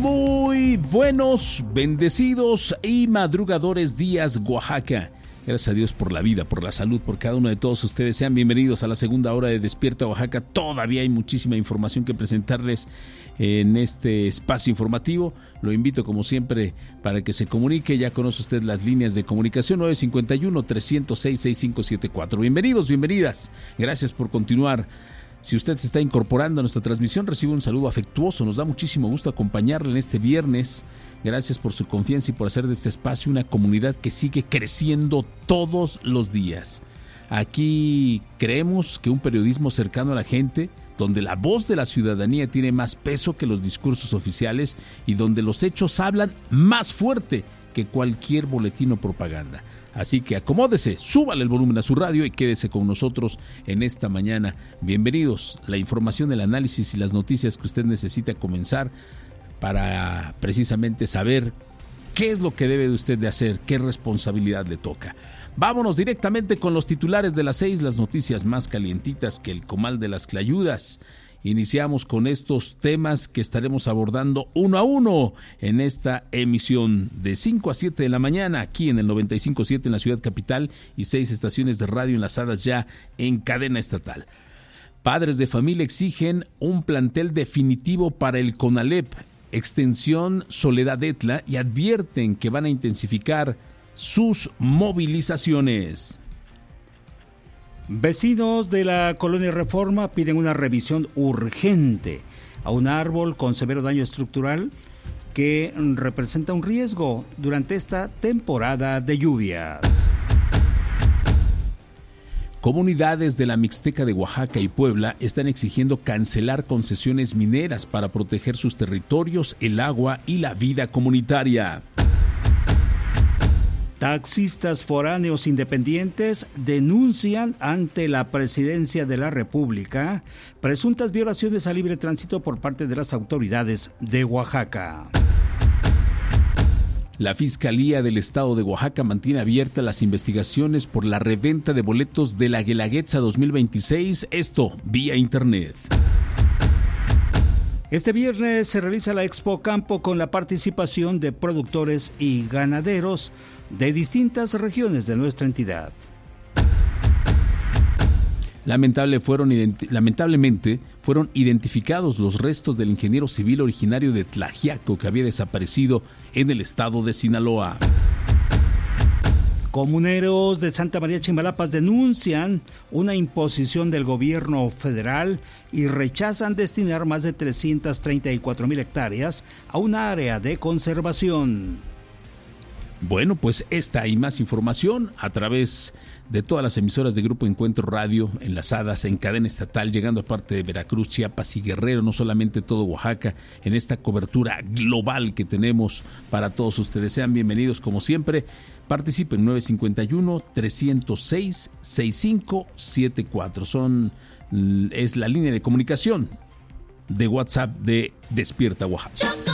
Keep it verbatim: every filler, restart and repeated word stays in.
Muy buenos, bendecidos y madrugadores días, Oaxaca. Gracias a Dios por la vida, por la salud, por cada uno de todos ustedes. Sean bienvenidos a la segunda hora de Despierta Oaxaca. Todavía hay muchísima información que presentarles en este espacio informativo. Lo invito como siempre para que se comunique. Ya conoce usted las líneas de comunicación nueve cinco uno, tres cero seis, seis cinco siete cuatro. Bienvenidos, bienvenidas. Gracias por continuar. Si usted se está incorporando a nuestra transmisión, recibe un saludo afectuoso. Nos da muchísimo gusto acompañarle en este viernes. Gracias por su confianza y por hacer de este espacio una comunidad que sigue creciendo todos los días. Aquí creemos que un periodismo cercano a la gente, donde la voz de la ciudadanía tiene más peso que los discursos oficiales y donde los hechos hablan más fuerte que cualquier boletín o propaganda. Así que acomódese, súbale el volumen a su radio y quédese con nosotros en esta mañana. Bienvenidos. La información, el análisis y las noticias que usted necesita comenzar para precisamente saber qué es lo que debe de usted de hacer, qué responsabilidad le toca. Vámonos directamente con los titulares de las seis, las noticias más calientitas que el comal de las clayudas. Iniciamos con estos temas que estaremos abordando uno a uno en esta emisión de cinco a siete de la mañana aquí en el noventa y cinco punto siete en la ciudad capital y seis estaciones de radio enlazadas ya en cadena estatal. Padres de familia exigen un plantel definitivo para el CONALEP, extensión Soledad Etla, y advierten que van a intensificar sus movilizaciones. Vecinos de la colonia Reforma piden una revisión urgente a un árbol con severo daño estructural que representa un riesgo durante esta temporada de lluvias. Comunidades de la Mixteca de Oaxaca y Puebla están exigiendo cancelar concesiones mineras para proteger sus territorios, el agua y la vida comunitaria. Taxistas foráneos independientes denuncian ante la Presidencia de la República presuntas violaciones al libre tránsito por parte de las autoridades de Oaxaca. La Fiscalía del Estado de Oaxaca mantiene abiertas las investigaciones por la reventa de boletos de la Guelaguetza dos mil veintiséis, esto vía internet. Este viernes se realiza la Expo Campo con la participación de productores y ganaderos de distintas regiones de nuestra entidad. Lamentable fueron identi- lamentablemente fueron identificados los restos del ingeniero civil originario de Tlaxiaco que había desaparecido en el estado de Sinaloa. Comuneros de Santa María Chimbalapas denuncian una imposición del gobierno federal y rechazan destinar más de trescientas treinta y cuatro mil hectáreas a un área de conservación. Bueno, pues esta y más información a través de todas las emisoras de Grupo Encuentro Radio enlazadas en cadena estatal, llegando a parte de Veracruz, Chiapas y Guerrero, no solamente todo Oaxaca, en esta cobertura global que tenemos para todos ustedes. Sean bienvenidos como siempre. Participen nueve cinco uno, tres cero seis, seis cinco siete cuatro. Son, es la línea de comunicación de WhatsApp de Despierta Oaxaca.